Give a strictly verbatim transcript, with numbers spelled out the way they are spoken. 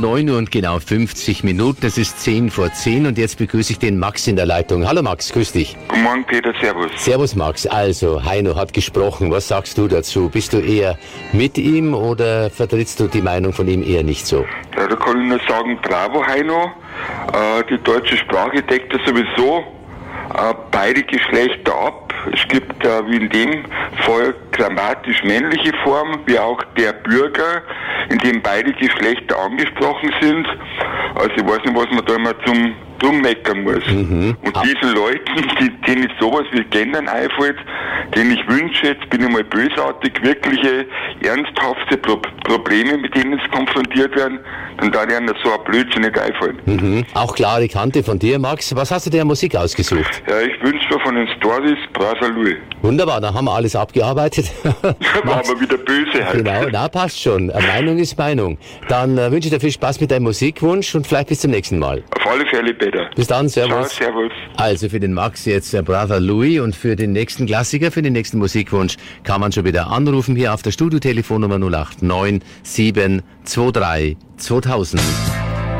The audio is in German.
neun Uhr und genau fünfzig Minuten. Es ist zehn vor zehn und jetzt begrüße ich den Max in der Leitung. Hallo Max, grüß dich. Guten Morgen Peter, servus. Servus Max. Also, Heino hat gesprochen. Was sagst du dazu? Bist du eher mit ihm oder vertrittst du die Meinung von ihm eher nicht so? Ja, da kann ich nur sagen, bravo Heino. Äh, die deutsche Sprache deckt ja sowieso äh, beide Geschlechter ab. Es gibt äh, wie in dem Fall grammatisch männliche Form, wie auch der Bürger, in dem beide Geschlechter angesprochen sind. Also ich weiß nicht, was man da immer zum drum meckern muss. Mhm. Und diesen Leuten, die, denen sowas wie Gendern einfällt, denen ich wünsche, jetzt bin ich mal bösartig, wirkliche, ernsthafte Pro- Probleme, mit denen sie konfrontiert werden, dann darf ihnen so ein Blödsinn nicht einfallen. Mhm. Auch klare Kante von dir, Max. Was hast du der Musik ausgesucht? Ja, ich wünsche mir von den Stories Brasa Louis. Wunderbar, dann haben wir alles abgearbeitet. War aber wieder böse halt. Genau, na passt schon. Meinung ist Meinung. Dann äh, wünsche ich dir viel Spaß mit deinem Musikwunsch und vielleicht bis zum nächsten Mal. Auf alle Fälle, Peter. Bis dann, servus. Ciao, servus. Also für den Max jetzt der Brother Louis und für den nächsten Klassiker, für den nächsten Musikwunsch kann man schon wieder anrufen hier auf der Studiotelefonnummer null acht neun sieben zwei drei zweitausend.